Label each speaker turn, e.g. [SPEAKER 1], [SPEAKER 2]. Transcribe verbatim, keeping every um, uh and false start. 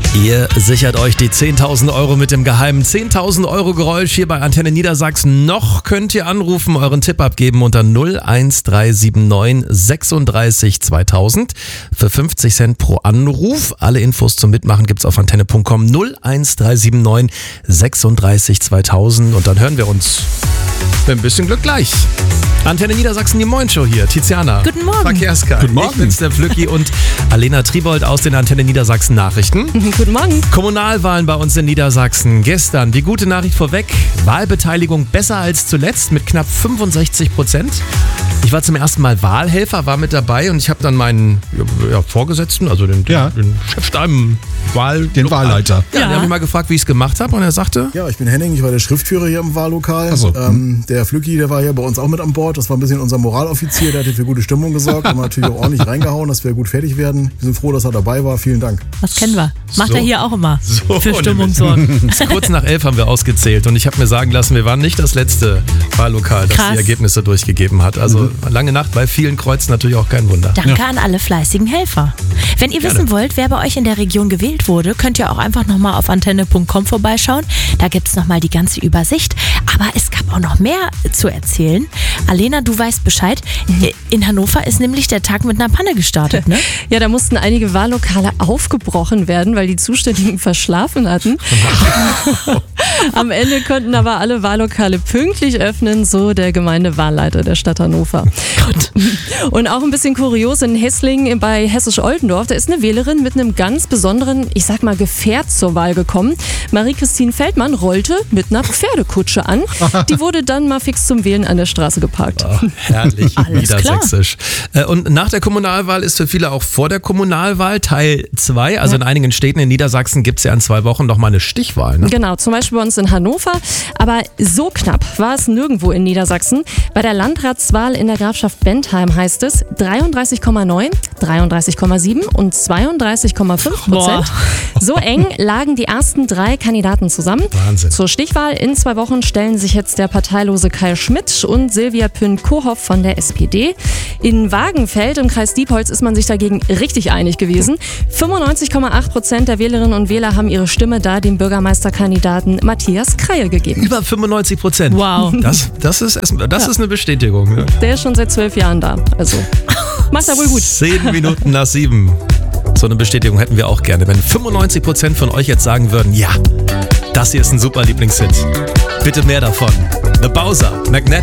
[SPEAKER 1] Ihr sichert euch die zehntausend Euro mit dem geheimen zehntausend Euro Geräusch hier bei Antenne Niedersachsen. Noch könnt ihr anrufen, euren Tipp abgeben unter null eins drei sieben neun sechsunddreißig zweitausend für fünfzig Cent pro Anruf. Alle Infos zum Mitmachen gibt's auf antenne punkt com null eins drei sieben neun sechsunddreißig zweitausend und dann hören wir uns mit ein bisschen Glück gleich. Antenne Niedersachsen, die Moin-Show hier. Tiziana.
[SPEAKER 2] Guten Morgen.
[SPEAKER 1] Verkehrskai.
[SPEAKER 3] Guten Morgen.
[SPEAKER 1] Ich bin's, der Flücki und Alena Tribold aus den Antenne Niedersachsen Nachrichten.
[SPEAKER 2] Guten Morgen.
[SPEAKER 1] Kommunalwahlen bei uns in Niedersachsen. Gestern die gute Nachricht vorweg. Wahlbeteiligung besser als zuletzt mit knapp fünfundsechzig Prozent. Ich war zum ersten Mal Wahlhelfer, war mit dabei und ich habe dann meinen ja, Vorgesetzten, also den, den,
[SPEAKER 3] Ja.
[SPEAKER 1] den Chef da im Wahl...
[SPEAKER 3] Den Wahlleiter.
[SPEAKER 1] Ja,
[SPEAKER 2] Ja.
[SPEAKER 1] der hat mich mal gefragt, wie ich es gemacht habe und er sagte...
[SPEAKER 4] Ja, ich bin Henning, ich war der Schriftführer hier im Wahllokal.
[SPEAKER 3] Ach so.
[SPEAKER 4] Ähm, der Flücki, der war hier bei uns auch mit an Bord. Das war ein bisschen unser Moraloffizier, der hat hier für gute Stimmung gesorgt. Haben wir natürlich auch ordentlich reingehauen, dass wir gut fertig werden. Wir sind froh, dass er dabei war. Vielen Dank.
[SPEAKER 2] Das kennen wir. Macht
[SPEAKER 1] So.
[SPEAKER 2] er hier auch immer.
[SPEAKER 1] So,
[SPEAKER 2] Für
[SPEAKER 1] und
[SPEAKER 2] Stimmung
[SPEAKER 1] wir-
[SPEAKER 2] sorgen.
[SPEAKER 1] Kurz nach elf haben wir ausgezählt und ich habe mir sagen lassen, wir waren nicht das letzte Wahllokal, das
[SPEAKER 2] Krass.
[SPEAKER 1] die Ergebnisse durchgegeben hat. Also lange Nacht bei vielen Kreuzen natürlich auch kein Wunder.
[SPEAKER 2] Danke an alle fleißigen Helfer. Wenn ihr
[SPEAKER 1] Gerne.
[SPEAKER 2] wissen wollt, wer bei euch in der Region gewählt wurde, könnt ihr auch einfach nochmal auf antenne punkt com vorbeischauen. Da gibt es nochmal die ganze Übersicht. Aber es gab auch noch mehr zu erzählen. Alena, du weißt Bescheid. In Hannover ist nämlich der Tag mit einer Panne gestartet, ne?
[SPEAKER 5] Ja, da mussten einige Wahllokale aufgebrochen werden, weil die Zuständigen verschlafen hatten. Am Ende konnten aber alle Wahllokale pünktlich öffnen, so der Gemeindewahlleiter der Stadt Hannover. Und auch ein bisschen kurios in Hesslingen bei Hessisch-Oldendorf, da ist eine Wählerin mit einem ganz besonderen, ich sag mal, Gefährt zur Wahl gekommen. Marie-Christine Feldmann rollte mit einer Pferdekutsche an. Die wurde dann mal fix zum Wählen an der Straße geparkt.
[SPEAKER 1] Oh, herrlich,
[SPEAKER 2] Alles klar.
[SPEAKER 1] niedersächsisch. Äh, Und nach der Kommunalwahl ist für viele auch vor der Kommunalwahl Teil zwei. Also in einigen Städten in Niedersachsen gibt es ja in zwei Wochen noch mal eine Stichwahl. Ne?
[SPEAKER 5] Genau, zum Beispiel bei uns in Hannover. Aber so knapp war es nirgendwo in Niedersachsen. Bei der Landratswahl in der Grafschaft Bentheim heißt es dreiunddreißig Komma neun, dreiunddreißig Komma sieben und zweiunddreißig Komma fünf Prozent. So eng lagen die ersten drei Kandidaten zusammen.
[SPEAKER 1] Wahnsinn.
[SPEAKER 5] Zur Stichwahl in zwei Wochen stellen sich jetzt der parteilose Kai Schmidt und Silvia Pünn-Kohoff von der S P D. In Wagenfeld im Kreis Diepholz ist man sich dagegen richtig einig gewesen. fünfundneunzig Komma acht Prozent der Wählerinnen und Wähler haben ihre Stimme da dem Bürgermeisterkandidaten Matthias Kreie gegeben.
[SPEAKER 1] Über fünfundneunzig Prozent.
[SPEAKER 2] Wow.
[SPEAKER 1] Das, das, ist, erst- das ist eine Bestätigung. Ne?
[SPEAKER 5] Der ist schon seit zwölf Jahren da. Also macht er wohl gut.
[SPEAKER 1] Zehn Minuten nach sieben. So eine Bestätigung hätten wir auch gerne. Wenn fünfundneunzig Prozent von euch jetzt sagen würden, ja, das hier ist ein super Lieblingshit. Bitte mehr davon. The Bowser, Magnet.